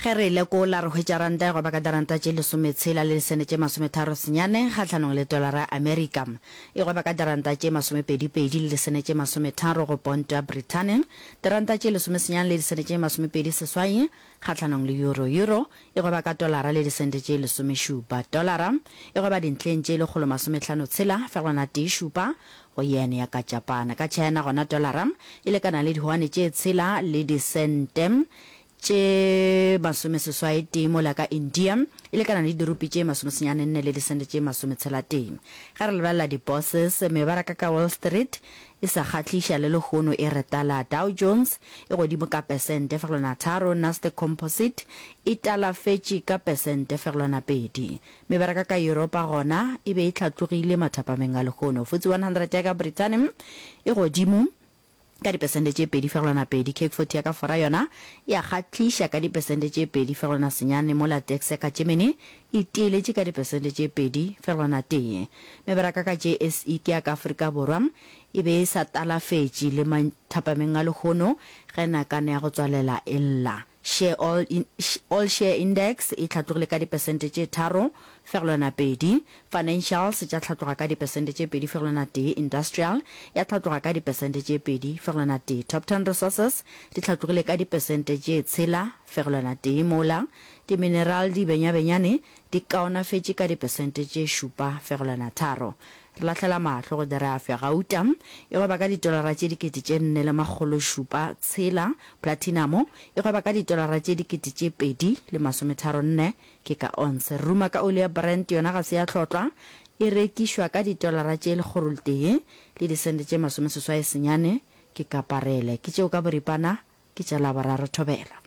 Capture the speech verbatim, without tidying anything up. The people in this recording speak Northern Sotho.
Gere le ko la re hwetša ranta go ba ka diranta tše lesometshela le lesene tše masometharo senyane kgatlhanong le dolara America e go ba ka diranta tše masomepedipedi le lesene tše masometharo go ponta Britain diranta tše lesomesenyane le lesene tše masomepedi seswai kgatlhanong le euro euro e go ba ka dolara le lesente tše lesomešupa dolara e go ba dintleng tše lekgolo masomehlano tshela fegelwana tee šupa go yene ya ka Japan ka China gona dolara e lekana le dihuane tše tshela le disente tše masome seswai tee mola ka India e lekana le dirupi tše masome senyane nne le disente tše masome tshela tee ga re lebelela di-bosses mebaraka ka Wall Street e sa kgatliša le lehono e retala Dow Jones e godimo ka pesente fegelwana tharo Nasdaq Composite e talafetše ka pesente fegelwana pedi mebaraka ka Europa gona e be e hlatlogile mathapameng a lehono F T S E one hundred ya ka Britain e godimo ka dipesente tše pedi fegelwana pedi CAC forty ya ka fora yona ya kgatliša ka dipesente tše pedi fegelwana senyane mola tax ya ka Germany e teeletše ka dipesente tše pedi fegelwana tee mebaraka ka J S E ke ya ka Afrika Borwa e be e sa talafetše le mathapameng a lehono ge nakane ya go tswalela e lla share all in all share index e hlatlogile ka dipesente tše tharo fegelwana pedi financials tša hlatlhoga ka dipesente tše pedi fegelwana tee industrial ya hlatlhoga ka dipesente tše pedi fegelwana tee top ten resources di hlatlogile ka dipesente tše tshela fegelwana tee mola di mineral di benyabenyane di kaonafetše ka dipesente tše šupa fegelwana tharo re lahlela mahlo go dira afya gauta e go ba ka ditolara tše dikete tše nne le magolo šupa tshela platinum e go ba ka ditolara tše dikete tše pedi le masometharo nne ke ka once ruma ka oli ya Brent yona ga se ya tlhotlwa e rekišwa ka ditolara tše lekgoroltee le disente tše masome seswai senyane ke ka parele ke tšeo ka boripana ke tša laboraro thobela